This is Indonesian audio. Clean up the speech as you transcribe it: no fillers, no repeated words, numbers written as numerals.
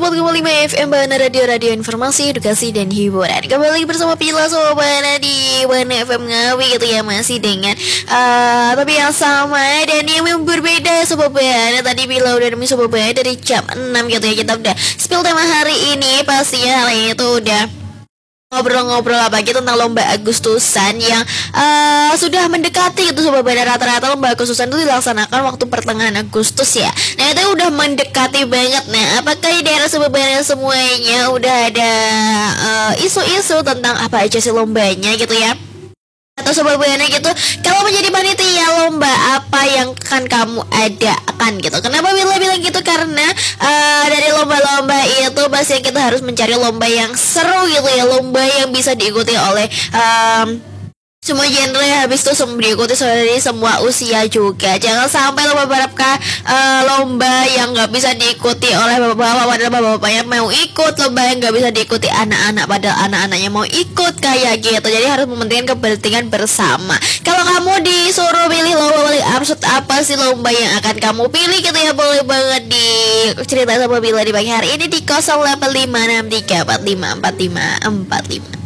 FM Bana Radio Informasi, Edukasi, dan Hiburan. Kembali bersama Pila Sobana di Bana FM Ngawi gitu ya. Masih dengan tapi yang sama dan yang berbeda Sobat Bana. Tadi Pila udah nemuin Sobat Bana dari jam 6 gitu ya. Kita udah spill tema hari ini. Pastinya hari itu udah ngobrol-ngobrol lagi tentang lomba Agustusan yang sudah mendekati gitu Sobat Bana. Rata-rata lomba Agustusan itu dilaksanakan waktu pertengahan Agustus ya. Nah itu udah mendekati banget. Nah apakah di daerah Sobat Bana semuanya udah ada isu-isu tentang apa aja sih lombanya gitu ya, atau Sobat Bana gitu, kalau menjadi panitia lomba apa yang akan kamu adakan gitu. Kenapa bilang gitu? Karena dari lomba-lomba itu pasti kita harus mencari lomba yang seru gitu ya, lomba yang bisa diikuti oleh semua genre, habis itu diikuti dari semua usia juga. Jangan sampai lomba yang nggak bisa diikuti oleh bapak-bapak padahal bapak-bapak yang mau ikut, lomba yang nggak bisa diikuti anak-anak padahal anak-anaknya mau ikut, kayak gitu. Jadi harus mementingkan kepentingan bersama. Kalau kamu disuruh pilih lomba paling absurd apa sih lomba yang akan kamu pilih gitu ya, boleh banget di cerita sama Bila di pagi hari ini di 0856345454.